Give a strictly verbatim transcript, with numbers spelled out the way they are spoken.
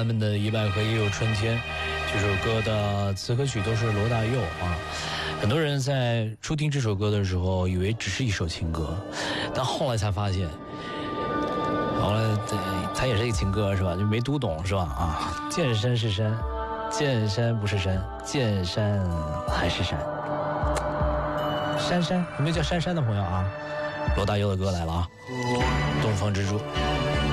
版本的《一百回也有春天》，这首歌的词和曲都是罗大佑啊。很多人在初听这首歌的时候，以为只是一首情歌，但后来才发现，后来它也是一个情歌是吧？就没读懂是吧？啊，见山是山，见山不是山，见山还是山。珊珊，有没有叫珊珊的朋友啊？罗大佑的歌来了啊，《东方之珠》。